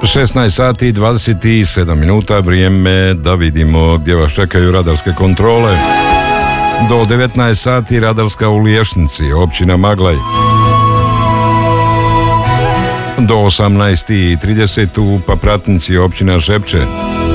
16 sati i 27 minuta, vrijeme da vidimo gdje vas čekaju radarske kontrole. Do 19 sati radarska u Liješnici, općina Maglaj. Do 18:30 u Papratnici, općina Žepče.